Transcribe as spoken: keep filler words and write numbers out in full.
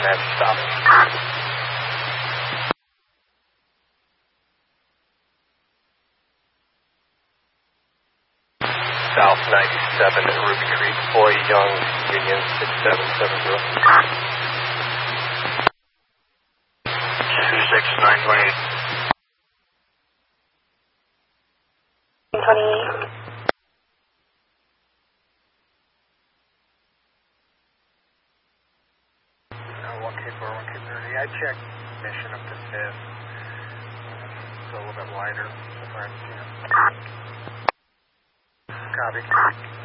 gonna have to stop. South ninety-seven at Ruby Creek, Boy Young, Union six seven seven zero. two six nine twenty-eight. twenty-eight. one K four, one K thirty. I checked mission up to fifth. It's a little bit wider so far as I can. Copy.